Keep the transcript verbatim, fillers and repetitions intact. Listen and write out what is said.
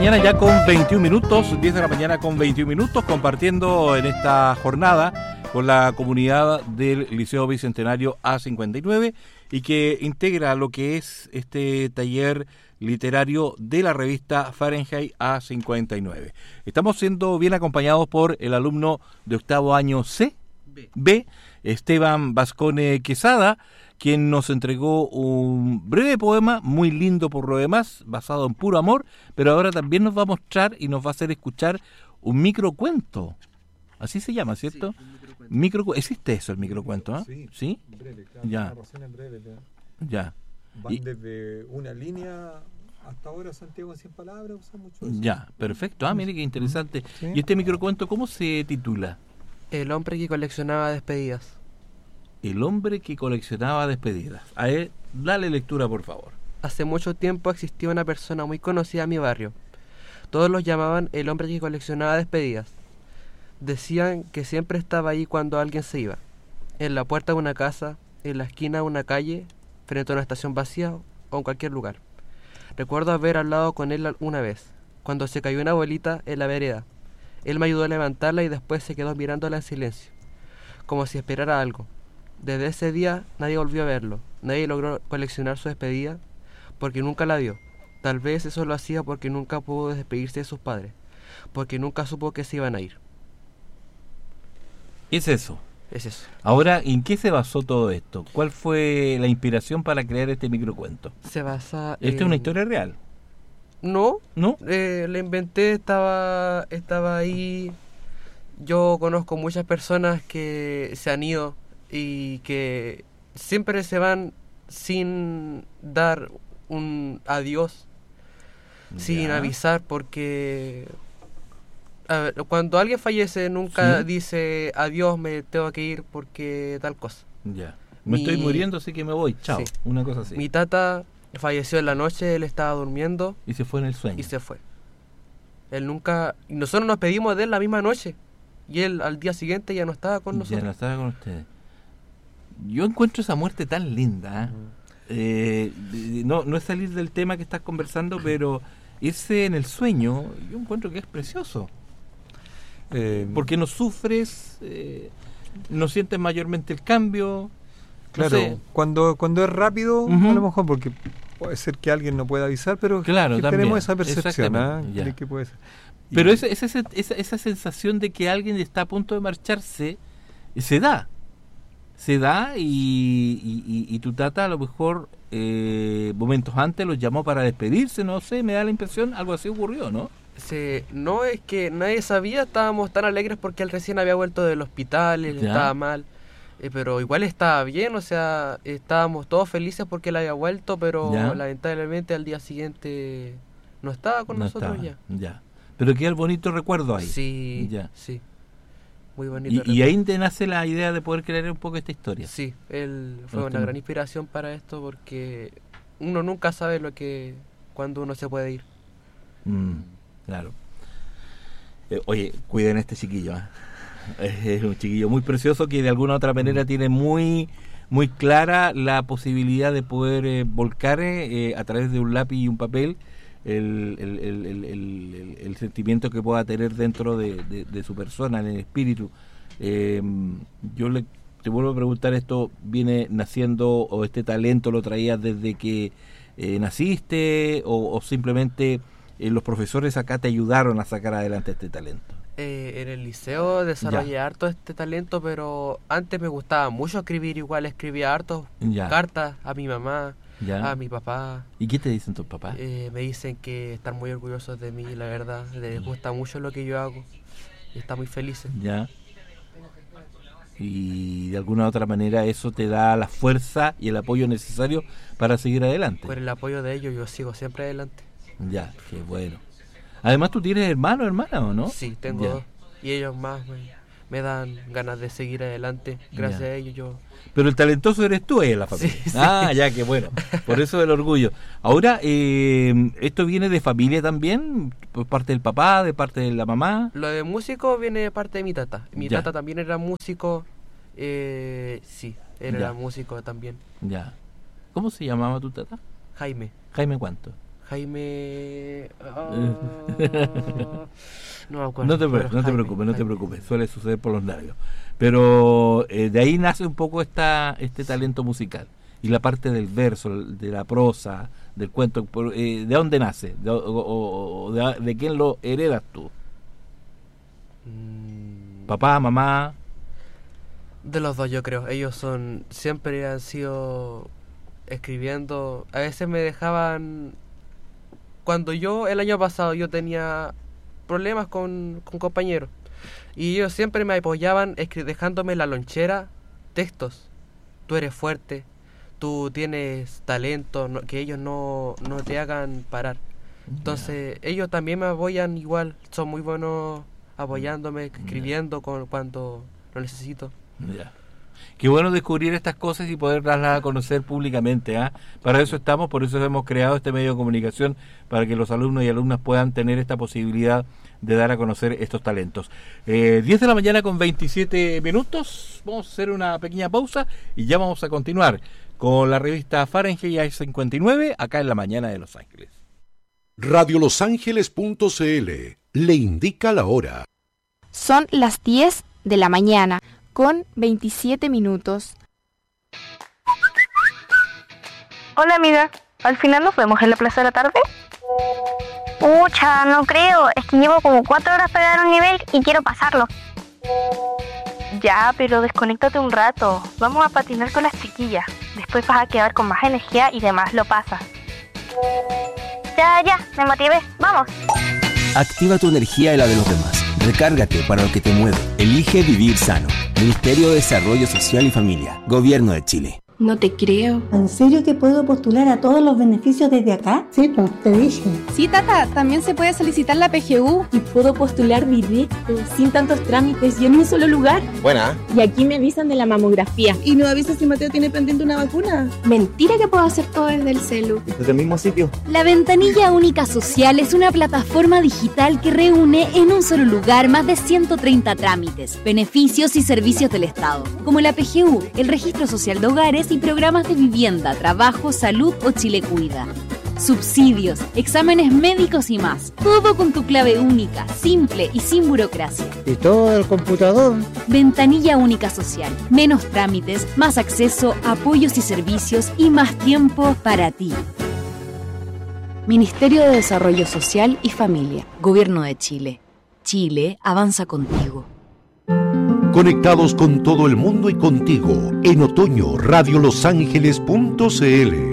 mañana ya con veintiún minutos, diez de la mañana con veintiún minutos, compartiendo en esta jornada con la comunidad del Liceo Bicentenario A cincuenta y nueve y que integra lo que es este taller literario de la revista Fahrenheit A cincuenta y nueve. Estamos siendo bien acompañados por el alumno de octavo año C, B, B Esteban Vascone Quesada, quien nos entregó un breve poema, muy lindo por lo demás, basado en puro amor, pero ahora también nos va a mostrar y nos va a hacer escuchar un microcuento. Así se llama, ¿cierto? Sí, microcuento. Micro, ¿existe eso, el microcuento? ¿eh? Sí, ¿Sí? Breve, claro, ya. Narración en breve. Ya. ya. Van y, desde una línea hasta ahora Santiago en cien palabras, usa mucho eso. Ya, perfecto. Ah, mire qué interesante. ¿Sí? ¿Y este microcuento cómo se titula? El hombre que coleccionaba despedidas. El hombre que coleccionaba despedidas. A él, dale lectura, por favor. Hace mucho tiempo existía una persona muy conocida en mi barrio. Todos los llamaban el hombre que coleccionaba despedidas. Decían que siempre estaba ahí cuando alguien se iba. En la puerta de una casa, en la esquina de una calle, frente a una estación vacía o en cualquier lugar. Recuerdo haber hablado con él una vez, cuando se cayó una abuelita en la vereda. Él me ayudó a levantarla y después se quedó mirándola en silencio, como si esperara algo. Desde ese día nadie volvió a verlo, nadie logró coleccionar su despedida porque nunca la vio. Tal vez eso lo hacía porque nunca pudo despedirse de sus padres, porque nunca supo que se iban a ir. Es eso. Es eso. Ahora, ¿en qué se basó todo esto? ¿Cuál fue la inspiración para crear este microcuento? Se basa ¿Esto en... es una historia real? No, ¿No? Eh, la inventé, estaba, estaba ahí. Yo conozco muchas personas que se han ido y que siempre se van sin dar un adiós, ya. Sin avisar, porque a ver, cuando alguien fallece nunca ¿Sí? dice adiós, me tengo que ir porque tal cosa. Ya. Me mi, estoy muriendo, así que me voy. Chao. Sí. Una cosa así. Mi tata falleció en la noche, él estaba durmiendo. Y se fue en el sueño. Y se fue. Él nunca... Nosotros nos pedimos de él la misma noche. Y él al día siguiente ya no estaba con nosotros. Ya no estaba con ustedes. Yo encuentro esa muerte tan linda. ¿eh? Uh-huh. Eh, no, no es salir del tema que estás conversando, pero irse en el sueño, yo encuentro que es precioso. Eh, Porque no sufres, eh, no sientes mayormente el cambio. Claro, no sé. cuando cuando es rápido, uh-huh. a lo mejor porque puede ser que alguien no pueda avisar, pero claro, que tenemos esa percepción ¿eh? de que puede ser. Y pero esa, esa, esa, esa sensación de que alguien está a punto de marcharse, se da. Se da y, y, y, y tu tata a lo mejor eh, momentos antes los llamó para despedirse, no sé, me da la impresión, algo así ocurrió, ¿no? Sí, no, es que nadie sabía, estábamos tan alegres porque él recién había vuelto del hospital, él ya. estaba mal. Eh, pero igual estaba bien, o sea, estábamos todos felices porque él había vuelto, pero ¿Ya? lamentablemente al día siguiente no estaba con no nosotros estaba, ya. Ya. Pero queda el bonito recuerdo ahí. Sí, ya. sí. Muy bonito. Y, y ahí te nace la idea de poder crear un poco esta historia. Sí, él fue no una gran inspiración para esto porque uno nunca sabe lo que cuando uno se puede ir. Mm, claro. Eh, oye, cuiden a este chiquillo, ¿eh? Es un chiquillo muy precioso que de alguna u otra manera tiene muy muy clara la posibilidad de poder eh, volcar eh, a través de un lápiz y un papel el, el, el, el, el, el sentimiento que pueda tener dentro de, de, de su persona, en el espíritu. Eh, yo le, te vuelvo a preguntar, ¿esto viene naciendo o este talento lo traías desde que eh, naciste o, o simplemente eh, los profesores acá te ayudaron a sacar adelante este talento? Eh, en el liceo desarrollé ya. harto este talento, pero antes me gustaba mucho escribir, igual escribía harto ya. cartas a mi mamá, ya. a mi papá. ¿Y qué te dicen tus papás? Eh, me dicen que están muy orgullosos de mí, la verdad, les gusta mucho lo que yo hago y están muy felices. Ya. Y de alguna u otra manera eso te da la fuerza y el apoyo necesario para seguir adelante. Por el apoyo de ellos yo sigo siempre adelante. Ya, qué bueno. Además, ¿tú tienes hermano o hermana o no? Sí, tengo ya. dos. Y ellos más me, me dan ganas de seguir adelante. Gracias ya. a ellos yo... Pero el talentoso eres tú ahí en la familia. Sí, sí. Ah, ya, qué bueno. Por eso el orgullo. Ahora, eh, ¿esto viene de familia también? ¿Por parte del papá, de parte de la mamá? Lo de músico viene de parte de mi tata. Mi ya. tata también era músico. Eh, sí, él ya. era músico también. Ya. ¿Cómo se llamaba tu tata? Jaime. ¿Jaime cuánto? Jaime... ah, no me acuerdo. No te, pero no te Jaime, preocupes, no te Jaime. preocupes, suele suceder por los nervios. Pero eh, de ahí nace un poco esta, este talento musical. Y la parte del verso, de la prosa, del cuento, por, eh, ¿de dónde nace? ¿De, o, o- o de, de quién lo heredas tú? Mm, ¿Papá, mamá? De los dos, yo creo. Ellos son... Siempre han sido escribiendo. A veces me dejaban... Cuando yo, el año pasado, yo tenía problemas con, con compañeros. Y ellos siempre me apoyaban escri- dejándome en la lonchera textos. Tú eres fuerte. Tú tienes talento. No- que ellos no, no te hagan parar. Entonces, ellos también me apoyan igual. Son muy buenos apoyándome, escribiendo con, cuando lo necesito. Ya. Qué bueno descubrir estas cosas y poderlas a conocer públicamente. ¿ah? Para eso estamos, por eso hemos creado este medio de comunicación, para que los alumnos y alumnas puedan tener esta posibilidad de dar a conocer estos talentos. Eh, diez de la mañana con veintisiete minutos, vamos a hacer una pequeña pausa y ya vamos a continuar con la revista Fahrenheit cincuenta y nueve, acá en la mañana de Los Ángeles. radio los ángeles punto c l le indica la hora. Son las diez de la mañana con veintisiete minutos. Hola amiga, ¿al final nos vemos en la plaza de la tarde? Pucha, no creo, es que llevo como cuatro horas para dar un nivel y quiero pasarlo. Ya, pero desconéctate un rato, vamos a patinar con las chiquillas, después vas a quedar con más energía y demás lo pasas. Ya, ya, me motivé, vamos. Activa tu energía y la de los demás. Recárgate para lo que te mueve. Elige vivir sano. Ministerio de Desarrollo Social y Familia. Gobierno de Chile. No te creo. ¿En serio que puedo postular a todos los beneficios desde acá? Sí, pues, te dije. Sí, tata, también se puede solicitar la P G U. Y puedo postular directo, sin tantos trámites y en un solo lugar. Buena. Y aquí me avisan de la mamografía. ¿Y no avisas si Mateo tiene pendiente una vacuna? Mentira que puedo hacer todo desde el celu. Desde el mismo sitio. La Ventanilla Única Social es una plataforma digital que reúne en un solo lugar más de ciento treinta trámites, beneficios y servicios del Estado, como la P G U, el Registro Social de Hogares y programas de vivienda, trabajo, salud o Chile Cuida. Subsidios, exámenes médicos y más. Todo con tu clave única, simple y sin burocracia. ¿Y todo el computador? Ventanilla Única Social. Menos trámites, más acceso, apoyos y servicios y más tiempo para ti. Ministerio de Desarrollo Social y Familia. Gobierno de Chile. Chile avanza contigo. Conectados con todo el mundo y contigo. En otoño, radio los ángeles punto c l.